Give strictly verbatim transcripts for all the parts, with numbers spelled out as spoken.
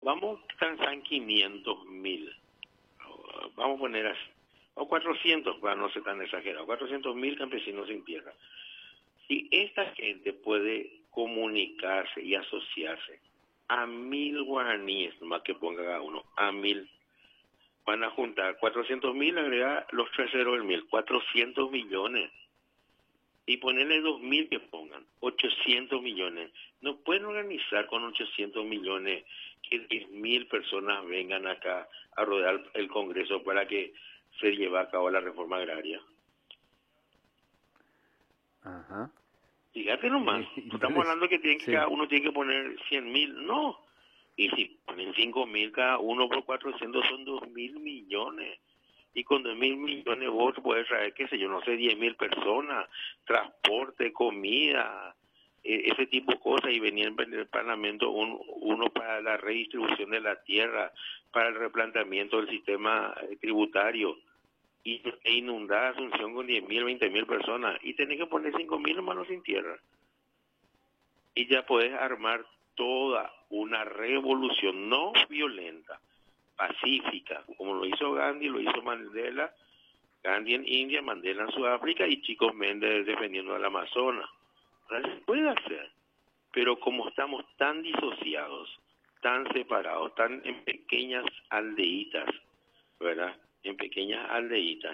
vamos a transar quinientos mil, vamos a poner así, o cuatrocientos, para no ser tan exagerado, cuatrocientos mil campesinos sin tierra. Si esta gente puede comunicarse y asociarse a mil guaraníes, nomás que ponga cada uno, a mil, van a juntar cuatrocientos mil, agregar los tres ceros del mil, cuatrocientos millones. Y ponerle dos mil que pongan, ochocientos millones. No pueden organizar con ochocientos millones que diez mil personas vengan acá a rodear el Congreso para que se lleve a cabo la reforma agraria. Ajá. Fíjate nomás, Eh, estamos hablando que tiene que sí. cada uno tiene que poner cien mil, no. Y si ponen cinco mil cada uno por cuatrocientos son dos mil millones. Y con dos mil millones vos puedes traer, qué sé yo, no sé, diez mil personas, transporte, comida, eh, ese tipo de cosas, y venir en el Parlamento un, uno para la redistribución de la tierra, para el replanteamiento del sistema eh, tributario, y, e inundar Asunción con diez mil, veinte mil personas, y tenés que poner cinco mil manos sin tierra. Y ya podés armar toda una revolución no violenta, pacífica, como lo hizo Gandhi, lo hizo Mandela, Gandhi en India, Mandela en Sudáfrica y Chico Méndez defendiendo al Amazonas. Ahora se puede hacer, pero como estamos tan disociados, tan separados, tan en pequeñas aldeitas, ¿verdad? En pequeñas aldeitas,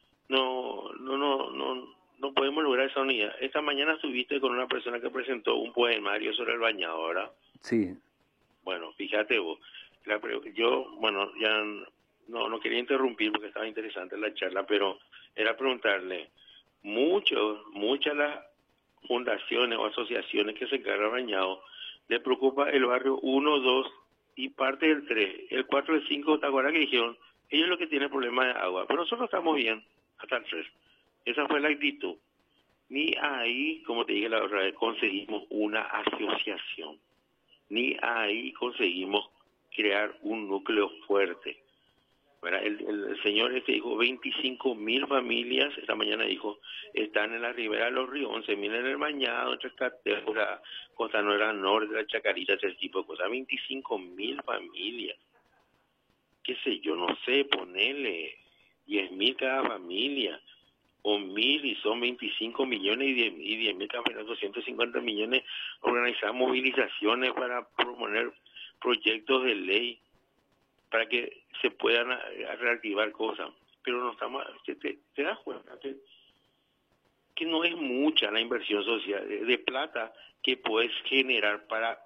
no, no, no, no, no podemos lograr esa unidad. Esta mañana estuviste con una persona que presentó un poemario sobre el bañado, ¿verdad? Sí. Bueno, fíjate vos, la, yo, bueno, ya no, no quería interrumpir porque estaba interesante la charla, pero era preguntarle, muchos, muchas de las fundaciones o asociaciones que se encargan de bañado, les preocupa el barrio uno, dos y parte del tres, el cuatro, el cinco, ¿te acuerdas que dijeron? Ellos lo que tienen problema de agua, pero nosotros estamos bien hasta el tres. Esa fue la actitud. Ni ahí, como te dije la otra vez, conseguimos una asociación. Ni ahí conseguimos crear un núcleo fuerte. El, el, el señor este dijo veinticinco mil familias, esta mañana dijo, están en la ribera de los ríos, once mil en el Bañado, entre Catebra, Costa Nueva Norte, la Chacarita, ese tipo de cosas, veinticinco mil familias. Qué sé yo, no sé, ponerle diez mil cada familia, o mil y son veinticinco millones y diez, y diez mil cada doscientos cincuenta millones, organizar movilizaciones para proponer proyectos de ley para que se puedan reactivar cosas. Pero no estamos, te, te, te das cuenta que, que no es mucha la inversión social de, de plata que puedes generar para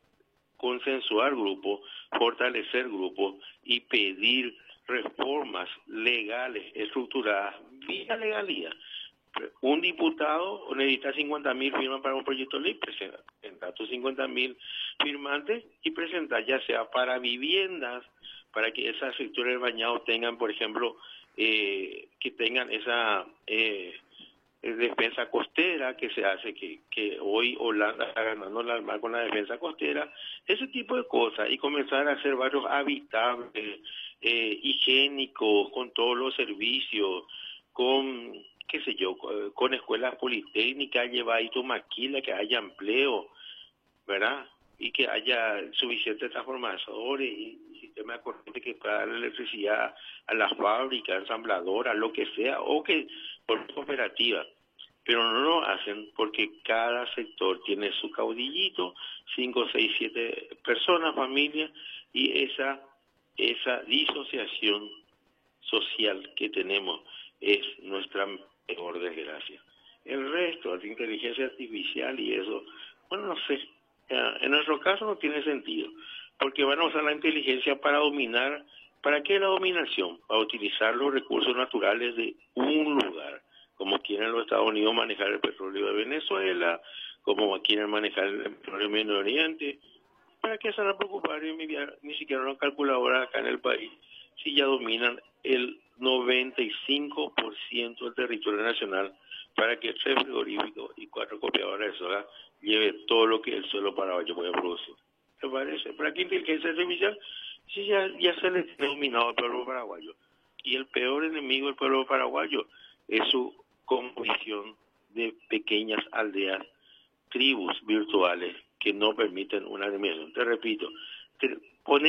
consensuar grupos, fortalecer grupos y pedir reformas legales, estructuradas, vía legalidad. Un diputado necesita cincuenta mil firmas para un proyecto de ley, presenta tus cincuenta mil firmantes y presenta ya sea para viviendas, para que esas sectores del bañado tengan, por ejemplo, eh, que tengan esa eh, defensa costera que se hace, que, que hoy Holanda está ganando la alma con la defensa costera, ese tipo de cosas, y comenzar a hacer barrios habitables, eh, higiénicos, con todos los servicios, con, qué sé yo, con escuelas politécnicas, llevadito maquila, que haya empleo, ¿verdad? Y que haya suficientes transformadores y sistema de corriente que pueda dar electricidad a las fábricas, ensambladoras, lo que sea, o que por cooperativa. Pero no lo hacen porque cada sector tiene su caudillito, cinco, seis, siete personas, familias, y esa, esa disociación social que tenemos es nuestra peor desgracia. El resto, la inteligencia artificial y eso, bueno, no sé, en nuestro caso no tiene sentido, porque van a usar la inteligencia para dominar. ¿Para qué la dominación? Para utilizar los recursos naturales de un lugar, como quieren los Estados Unidos manejar el petróleo de Venezuela, como quieren manejar el petróleo del Medio Oriente. ¿Para qué se van a preocupar de enviar ni siquiera una calculadora acá en el país si ya dominan el noventa y cinco por ciento del territorio nacional, para que tres frigoríficos y cuatro copiadoras de soda lleve todo lo que el suelo paraguayo puede producir? ¿Te parece? ¿Para qué inteligencia artificial? Si ya, ya se le tiene dominado al pueblo paraguayo. Y el peor enemigo del pueblo paraguayo es su composición de pequeñas aldeas, tribus virtuales que no permiten una dominación. Te repito,